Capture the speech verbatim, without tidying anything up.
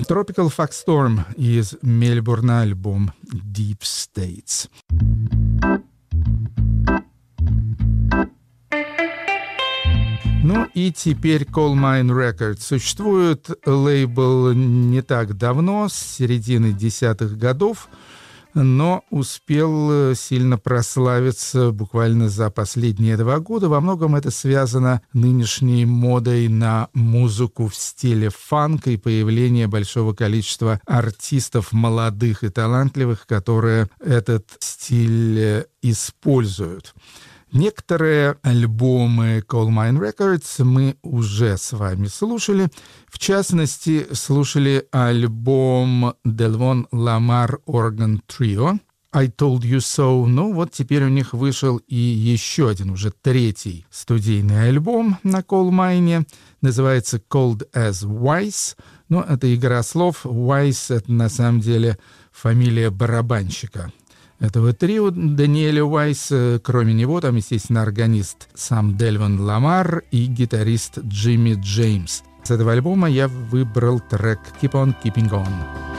Tropical Fuck Storm из Мельбурна, альбом Deep States. Ну и теперь Coal Mine Records. Существует лейбл не так давно, с середины десятых годов, но успел сильно прославиться буквально за последние два года. Во многом это связано нынешней модой на музыку в стиле фанк и появление большого количества артистов молодых и талантливых, которые этот стиль используют. Некоторые альбомы Coal Mine Records мы уже с вами слушали. В частности, слушали альбом Delvon Lamar Organ Trio I Told You So. Ну вот теперь у них вышел и еще один, уже третий студийный альбом на Coal Mine. Называется Cold as Wise. Ну, это игра слов. Wise — это на самом деле фамилия барабанщика этого трио Даниэля Уайса. Кроме него там, естественно, органист сам Дельвон Ламар и гитарист Джимми Джеймс. С этого альбома я выбрал трек «Keep on Keeping On».